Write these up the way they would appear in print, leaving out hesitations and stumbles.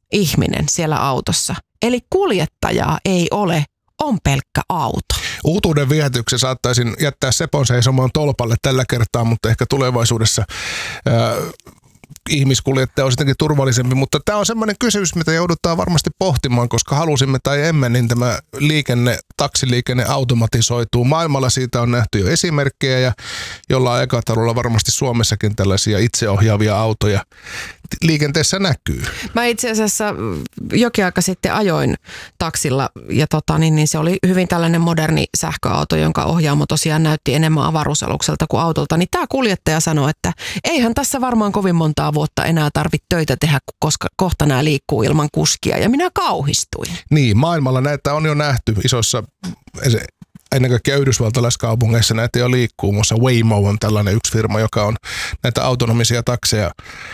ihminen siellä autossa. Eli kuljettajaa ei ole, on pelkkä auto. Uutuuden viehätyksen saattaisin jättää Sepon seisomaan tolpalle tällä kertaa, mutta ehkä tulevaisuudessa ihmiskuljettaja on sittenkin turvallisempi, mutta tämä on semmoinen kysymys, mitä joudutaan varmasti pohtimaan, koska halusimme tai emme, niin tämä taksiliikenne automatisoituu. Maailmalla siitä on nähty jo esimerkkejä ja jollain aikataululla varmasti Suomessakin tällaisia itseohjaavia autoja liikenteessä näkyy. Mä itse asiassa jokin aika sitten ajoin taksilla ja niin se oli hyvin tällainen moderni sähköauto, jonka ohjaamo tosiaan näytti enemmän avaruusalukselta kuin autolta. Niin tämä kuljettaja sanoi, että eihän tässä varmaan kovin montaa vuotta enää tarvitse töitä tehdä, koska kohta nämä liikkuu ilman kuskia ja minä kauhistuin. Niin, maailmalla näitä on jo nähty isoissa ennen kaikkea yhdysvaltalaiskaupungeissa näitä jo liikkuu. Muassa Waymo on tällainen yksi firma, joka on näitä autonomisia takseja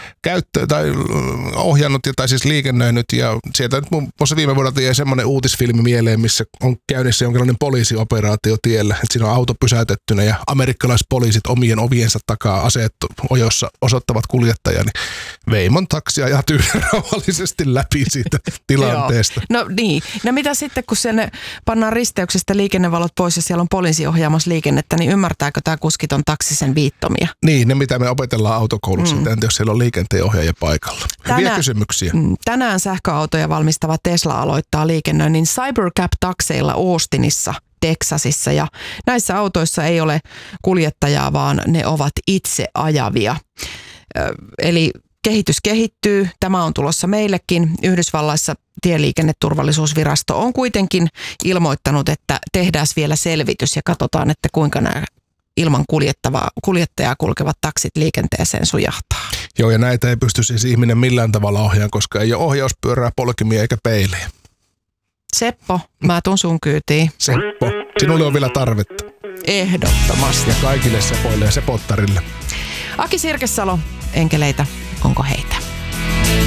ohjannut tai siis liikennöinyt. Ja sieltä nyt muun muassa viime vuodelta jäi semmoinen uutisfilmi mieleen, missä on käynnissä jonkinlainen poliisioperaatio tiellä. Että siinä on auto pysäytettynä ja amerikkalaispoliisit omien oviensa takaa aseet ojossa osoittavat kuljettajia. Niin Waymon taksi ajaa rauhallisesti läpi siitä tilanteesta. No niin. No mitä sitten, kun sen pannaan risteyksestä liikennevalot pois ja siellä on poliisi ohjaamassa liikennettä, niin ymmärtääkö tämä kuskiton taksi sen viittomia? Niin, ne mitä me opetellaan autokoulussa, entä jos siellä on liikenteenohjaaja paikalla. Hyviä kysymyksiä. Tänään sähköautoja valmistava Tesla aloittaa liikennöinnin Cybercab-takseilla Austinissa, Teksasissa, ja näissä autoissa ei ole kuljettajaa, vaan ne ovat itse ajavia. Eli kehitys kehittyy. Tämä on tulossa meillekin. Yhdysvalloissa tieliikenneturvallisuusvirasto on kuitenkin ilmoittanut, että tehdään vielä selvitys ja katsotaan, että kuinka nämä ilman kuljettajaa kulkevat taksit liikenteeseen sujahtaa. Joo, ja näitä ei pysty siis ihminen millään tavalla ohjaamaan, koska ei ole ohjauspyörää, polkimia eikä peilejä. Seppo, mä tuun sun kyytiin. Seppo, sinulle on vielä tarvetta. Ehdottomasti. Ja kaikille sepoille ja sepottarille. Aki Sirkesalo, enkeleitä, onko